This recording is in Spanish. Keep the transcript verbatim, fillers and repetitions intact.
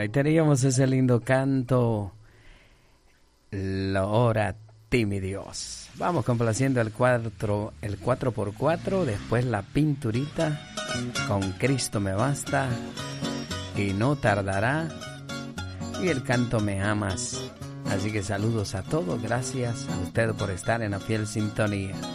ahí teníamos ese lindo canto, la hora ti mi Dios. Vamos complaciendo el cuatro, el cuatro por cuatro, después la pinturita, con Cristo me basta, y no tardará, y el canto me amas. Así que saludos a todos, gracias a usted por estar en la fiel sintonía.